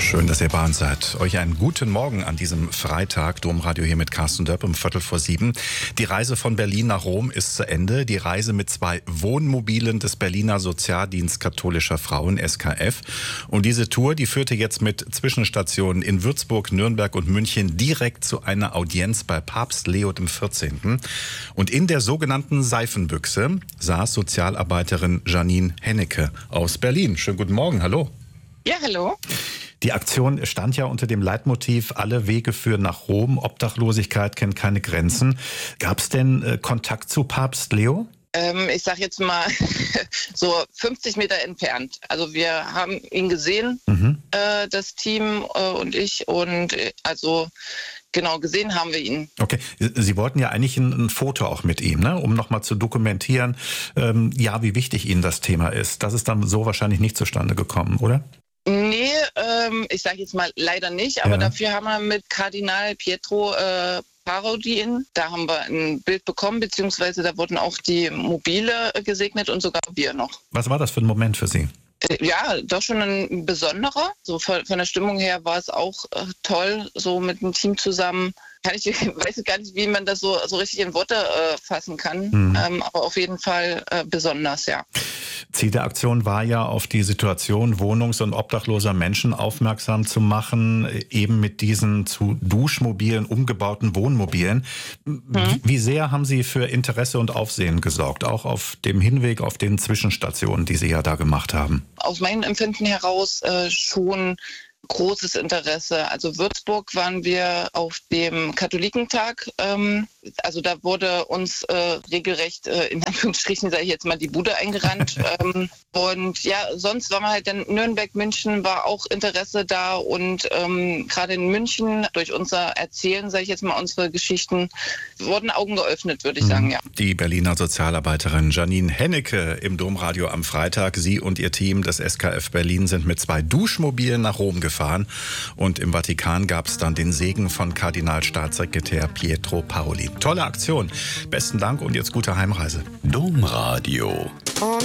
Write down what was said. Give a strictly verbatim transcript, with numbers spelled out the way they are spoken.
Schön, dass ihr bei uns seid. Euch einen guten Morgen an diesem Freitag. Domradio hier mit Carsten Dörp um Viertel vor sieben. Die Reise von Berlin nach Rom ist zu Ende. Die Reise mit zwei Wohnmobilen des Berliner Sozialdienst katholischer Frauen, S K F. Und diese Tour, die führte jetzt mit Zwischenstationen in Würzburg, Nürnberg und München direkt zu einer Audienz bei Papst Leo der vierzehnte. Und in der sogenannten Seifenbüchse saß Sozialarbeiterin Janine Hennecke aus Berlin. Schönen guten Morgen, hallo. Ja, hallo. Die Aktion stand ja unter dem Leitmotiv, alle Wege führen nach Rom, Obdachlosigkeit kennt keine Grenzen. Gab es denn äh, Kontakt zu Papst Leo? Ähm, ich sage jetzt mal so fünfzig Meter entfernt. Also wir haben ihn gesehen, mhm. äh, das Team äh, und ich. Und äh, also genau, gesehen haben wir ihn. Okay, Sie wollten ja eigentlich ein, ein Foto auch mit ihm, ne? Um nochmal zu dokumentieren, ähm, ja, wie wichtig Ihnen das Thema ist. Das ist dann so wahrscheinlich nicht zustande gekommen, oder? Nee, ähm, ich sage jetzt mal leider nicht, aber ja. Dafür haben wir mit Kardinal Pietro äh, Parolin, da haben wir ein Bild bekommen, beziehungsweise da wurden auch die Mobile gesegnet und sogar wir noch. Was war das für ein Moment für Sie? Ja, doch schon ein besonderer. So von, von der Stimmung her war es auch äh, toll, so mit dem Team zusammen. Kann ich, ich weiß gar nicht, wie man das so, so richtig in Worte äh, fassen kann, mhm. ähm, aber auf jeden Fall äh, besonders, ja. Ziel der Aktion war ja, auf die Situation wohnungs- und obdachloser Menschen aufmerksam zu machen, eben mit diesen zu Duschmobilen umgebauten Wohnmobilen. Mhm. Wie sehr haben Sie für Interesse und Aufsehen gesorgt, auch auf dem Hinweg auf den Zwischenstationen, die Sie ja da gemacht haben? Aus meinem Empfinden heraus äh, schon großes Interesse. Also Würzburg waren wir auf dem Katholikentag. Ähm, also da wurde uns äh, regelrecht, äh, in Anführungsstrichen sage ich jetzt mal, die Bude eingerannt. ähm, und ja, sonst waren wir halt in Nürnberg, München war auch Interesse da. Und ähm, gerade in München, durch unser Erzählen, sage ich jetzt mal, unsere Geschichten, wurden Augen geöffnet, würde ich sagen, ja. Die Berliner Sozialarbeiterin Janine Hennecke im Domradio am Freitag. Sie und ihr Team des S K F Berlin sind mit zwei Duschmobilen nach Rom gefahren. Und im Vatikan gab es dann den Segen von Kardinalstaatssekretär Pietro Parolin. Tolle Aktion. Besten Dank und jetzt gute Heimreise. Domradio.